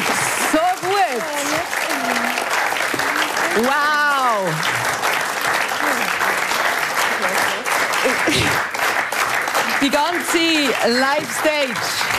So gut. Wow. Die ganze Live-Stage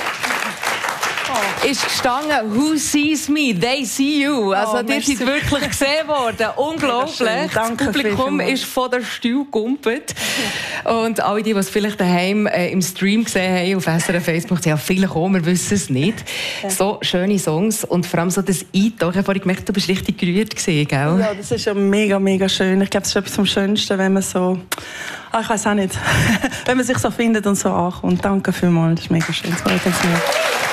ist gestanden, who sees me, they see you. Also, ihr seid wirklich gesehen worden. Unglaublich. Das Publikum ist von der Stuhl gekumpelt. Und alle, die es vielleicht daheim im Stream gesehen haben, auf SRF Facebook, sind ja viele gekommen, wir wissen es nicht. Ja. So schöne Songs und vor allem so das Eintauchen. Ich habe vorhin gemerkt, du bist richtig gerührt gewesen, gell? Ja, das ist ja mega, mega schön. Ich glaube, es ist etwas vom Schönsten, wenn man so... ich weiß auch nicht. Wenn man sich so findet und so ankommt. Danke vielmals, das ist mega schön. Das freut uns sehr.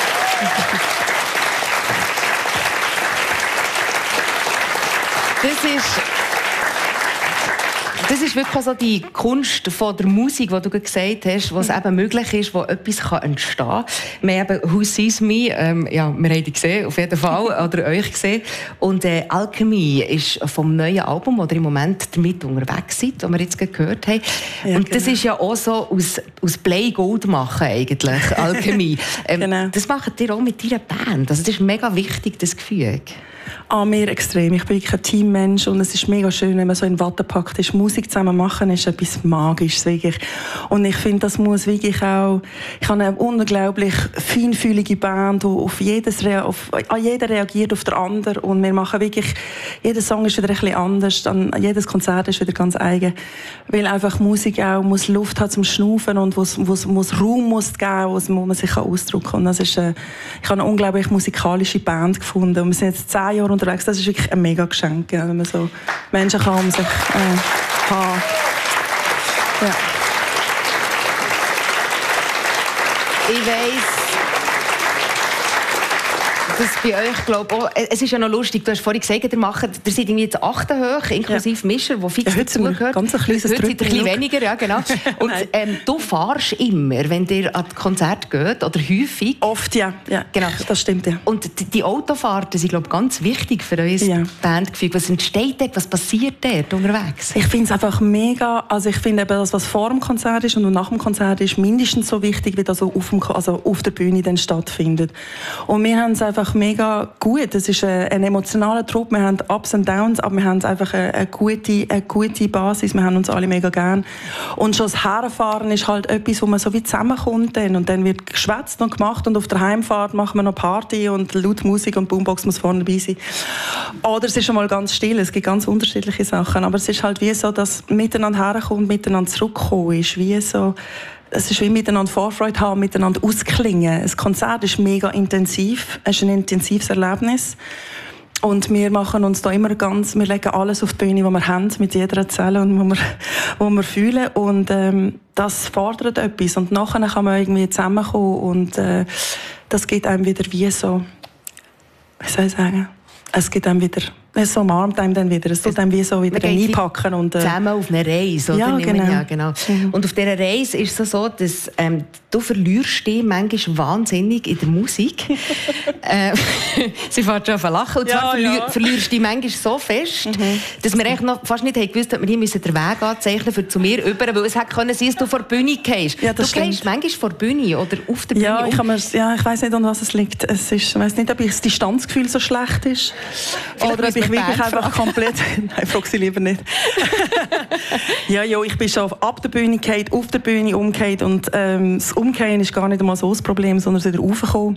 Das ist wirklich so die Kunst von der Musik, die du gesagt hast, wo es eben möglich ist, wo etwas entstehen kann. Wir haben eben «Who Sees Me», wir haben die gesehen, auf jeden Fall, oder euch gesehen. Und «Alchemy» ist vom neuen Album, das ihr im Moment damit unterwegs seid, das wir jetzt gehört haben. Ja, und das ist ja auch so aus Play Gold machen, eigentlich, «Alchemy». Genau. Das macht ihr auch mit deiner Band. Also das ist mega wichtig, das Gefühl. Mir extrem. Ich bin wirklich ein Teammensch und es ist mega schön, wenn man so in Watte packt ist. Musik zusammen machen ist etwas Magisches, wirklich. Und ich finde, das muss wirklich auch... Ich habe eine unglaublich feinfühlige Band, die auf jeder reagiert auf den anderen. Und wir machen wirklich... Jeder Song ist wieder ein bisschen anders. Jedes Konzert ist wieder ganz eigen. Weil einfach Musik auch muss Luft hat zum Schnaufen und muss Raum muss geben, wo man sich ausdrücken kann. Und das ist, ich habe eine unglaublich musikalische Band gefunden. Und wir sind jetzt 10 Jahre unterwegs. Das ist wirklich ein mega Geschenk, wenn man so Menschen kann um sich haben. Ja. Ich weiss, dass bei euch, glaube ich, es ist ja noch lustig, du hast vorhin gesagt, ihr seid irgendwie jetzt 8 hoch, inklusive Mischer, der fix dazugehört. Ganz ein kleines Heute seid ihr ein bisschen weniger, ja, genau. Und du fahrst immer, wenn ihr an das Konzert geht, oder häufig? Oft, ja. Genau, das stimmt, ja. Und die Autofahrten sind, glaube ich, ganz wichtig für euer Bandgefühl. Was entsteht dort? Was passiert dort unterwegs? Ich finde es einfach mega, also ich finde eben das, was vor dem Konzert ist und nach dem Konzert ist, mindestens so wichtig, wie das auf der Bühne dann stattfindet. Und wir haben es einfach mega gut. Es ist ein emotionaler Druck. Wir haben Ups und Downs, aber wir haben einfach eine gute Basis. Wir haben uns alle mega gern. Und schon das Herfahren ist halt etwas, wo man so wie zusammenkommt. Und dann wird geschwätzt und gemacht und auf der Heimfahrt machen wir noch Party und laut Musik und Boombox muss vorne dabei sein. Oder es ist schon mal ganz still. Es gibt ganz unterschiedliche Sachen. Aber es ist halt wie so, dass miteinander herkommt, miteinander zurückkommen ist. Wie so... Es ist wie miteinander Vorfreude haben, miteinander ausklingen. Das Konzert ist mega intensiv. Es ist ein intensives Erlebnis. Und wir machen uns da immer wir legen alles auf die Bühne, was wir haben, mit jeder Zelle und wo wir fühlen. Und das fordert etwas. Und nachher kann man irgendwie zusammenkommen und das gibt einem wieder wie so, wie soll ich sagen, es gibt einem wieder... Es umarmt einem dann wieder. Es tut einem wie so wieder einpacken. Und, zusammen auf eine Reise, oder? Ja, genau. Ja, genau. Und auf dieser Reise ist es so, dass du verlierst dich manchmal wahnsinnig in der Musik. Sie fährt schon auf ein Lachen. Und zwar verlierst du dich manchmal so fest, dass wir eigentlich noch fast nicht gewusst haben, dass wir hier den Weg anzeichnen müssen zu mir über, weil es hätte können sein, dass du vor der Bühne gehst. Ja, du gehst manchmal vor der Bühne oder auf der Bühne. Ja, ich weiss nicht, an was es liegt. Ich weiss nicht, ob das Distanzgefühl so schlecht ist. Oder ob ich wirklich einfach komplett... Nein, frag sie lieber nicht. Ich bin schon ab der Bühne gefallen, auf der Bühne umgekehrt und das Umkehren ist gar nicht einmal so das Problem, sondern wieder raufgekommen.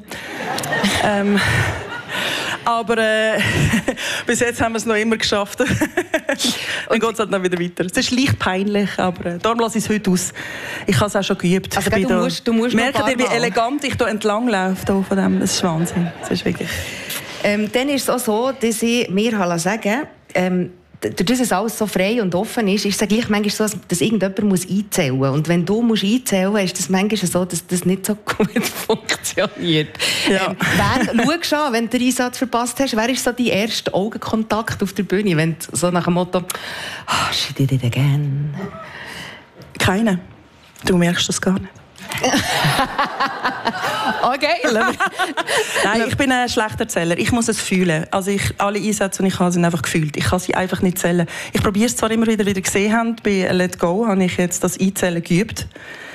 Aber bis jetzt haben wir es noch immer geschafft. Dann geht es halt noch wieder weiter. Es ist leicht peinlich, aber darum lasse ich es heute aus. Ich habe es auch schon geübt. Also, du musst merkt ihr, wie elegant ich hier entlang laufe? Von dem. Das ist Wahnsinn. Das ist wirklich... Dann ist es auch so, dass ich mir sagen dadurch, dass alles so frei und offen ist es gleich manchmal so, dass irgendjemand einzählen muss. Und wenn du einzählen musst, ist es manchmal so, dass das nicht so gut funktioniert. Ja. Schau schon, wenn du den Einsatz verpasst hast, wer ist so dein erster Augenkontakt auf der Bühne? Wenn du so nach dem Motto «She did it again». Keiner. Du merkst das gar nicht. Okay. Nein, ich bin ein schlechter Erzähler. Ich muss es fühlen. Also alle Einsätze, die ich habe, sind einfach gefühlt. Ich kann sie einfach nicht zählen. Ich probiere es zwar immer wieder, wie ihr gesehen habt. Bei Let Go habe ich jetzt das Einzählen geübt.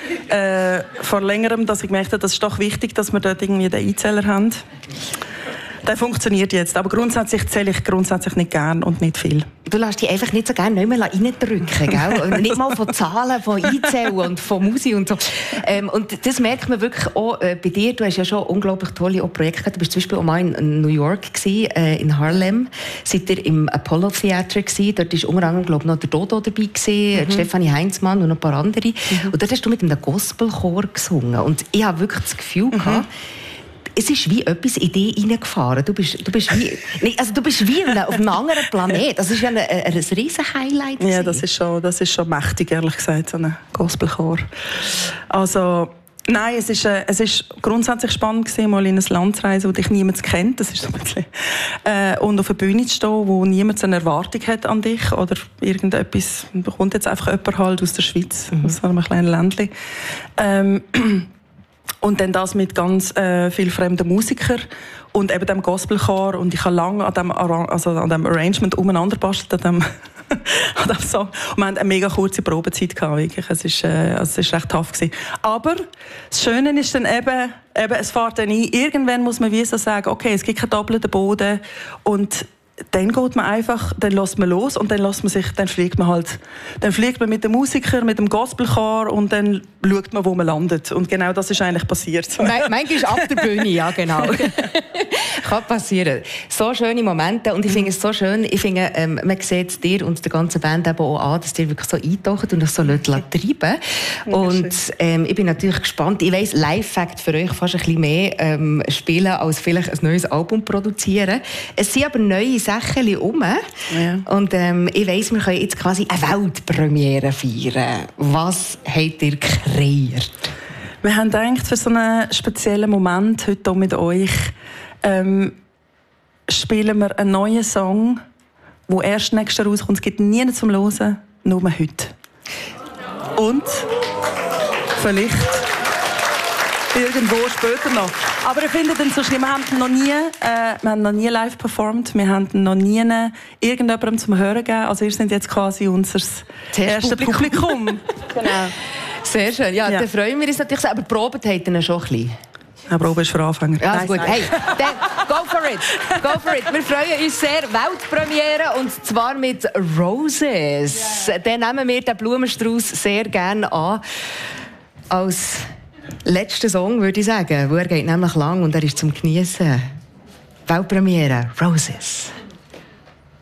Vor längerem, dass ich gemerkt habe, das ist doch wichtig, dass wir dort irgendwie den Einzähler haben. Der funktioniert jetzt, aber grundsätzlich zähle ich nicht gern und nicht viel. Du lässt dich einfach nicht so gerne nicht mehr reindrücken, gell? Und nicht mal von Zahlen, von Einzählen und von Musik und so. Und das merkt man wirklich auch bei dir. Du hast ja schon unglaublich tolle Projekte gehabt. Du warst zum Beispiel auch mal in New York gewesen, in Harlem. Seid ihr im Apollo Theater gewesen. Dort war unter anderem, glaube ich, noch der Dodo dabei gewesen, Stefanie Heinzmann und noch ein paar andere. Und dort hast du mit einem Gospelchor gesungen. Und ich habe wirklich das Gefühl gehabt, es ist wie etwas in dich reingefahren. Du bist wie auf einem anderen Planet. Das ist ja ein riesen Highlight. Ja, das ist schon mächtig, ehrlich gesagt, so ein Gospelchor. Also, nein, es ist grundsätzlich spannend gewesen, mal in ein Land zu reisen, wo dich niemand kennt. Das ist so ein bisschen, und auf einer Bühne zu stehen, wo niemand eine Erwartung hat an dich oder irgendetwas. Da kommt jetzt einfach jemand halt aus der Schweiz, aus einem kleinen Ländchen. Und dann das mit ganz vielen fremden Musikern und eben dem Gospelchor. Und ich habe lange an dem Arrangement umeinander gebastelt, an dem Song. Und wir hatten eine mega kurze Probezeit gehabt, wirklich. Es ist recht tough gewesen. Aber das Schöne ist dann eben es fährt dann ein. Irgendwann muss man wie so sagen, okay, es gibt keinen doppelten Boden. Und dann geht man einfach, dann lässt man los und dann fliegt man mit den Musikern, mit dem Gospelchor und dann schaut man, wo man landet. Und genau das ist eigentlich passiert. Manchmal ab der Bühne, ja genau. Kann passieren. So schöne Momente und ich finde es so schön, man sieht dir und der ganzen Band eben auch an, dass ihr wirklich so eintaucht und euch so treiben. Und ich bin natürlich gespannt. Ich weiss, Live-Fact für euch fast ein bisschen mehr spielen, als vielleicht ein neues Album produzieren. Es sind aber neue Sachen rum. Ja. Und ich weiss, wir können jetzt quasi eine Weltpremiere feiern. Was habt ihr kreiert? Wir haben gedacht, für so einen speziellen Moment heute mit euch spielen wir einen neuen Song, der erst nächstes Jahr rauskommt. Es gibt niemanden zum Hören, nur heute. Und vielleicht irgendwo später noch. Aber ich finde den so schlimm. Wir haben noch nie live performt. Wir haben noch nie irgendjemandem zum Hören gegeben. Also ihr seid jetzt quasi unser erstes Publikum. Genau. Sehr schön. Ja, dann freuen wir uns natürlich. Aber proben habt ihr schon ein bisschen. Ja, Probe ist für Anfänger. Ja, gut. Hey, dann, go for it. Go for it. Wir freuen uns sehr. Weltpremiere und zwar mit Roses. Dann nehmen wir den Blumenstrauß sehr gerne an. Als letzten Song, würde ich sagen. Er geht nämlich lang und er ist zum Geniessen. Weltpremiere, Roses.